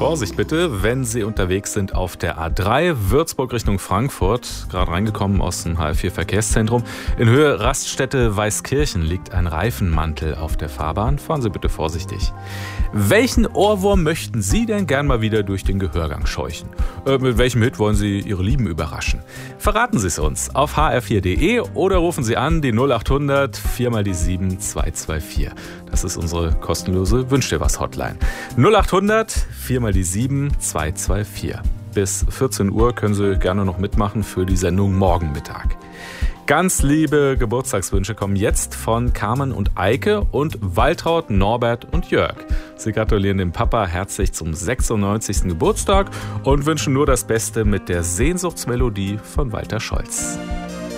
Vorsicht bitte, wenn Sie unterwegs sind auf der A3 Würzburg Richtung Frankfurt. Gerade reingekommen aus dem H4-Verkehrszentrum. In Höhe Raststätte Weißkirchen liegt ein Reifenmantel auf der Fahrbahn. Fahren Sie bitte vorsichtig. Welchen Ohrwurm möchten Sie denn gern mal wieder durch den Gehörgang scheuchen? Mit welchem Hit wollen Sie Ihre Lieben überraschen? Verraten Sie es uns auf hr4.de oder rufen Sie an die 0800 4x7 224. Das ist unsere kostenlose Wünsch-dir-was-Hotline. 0800 4x7 224. Bis 14 Uhr können Sie gerne noch mitmachen für die Sendung morgen Mittag. Ganz liebe Geburtstagswünsche kommen jetzt von Carmen und Eike und Waltraud, Norbert und Jörg. Sie gratulieren dem Papa herzlich zum 96. Geburtstag und wünschen nur das Beste mit der Sehnsuchtsmelodie von Walter Scholz.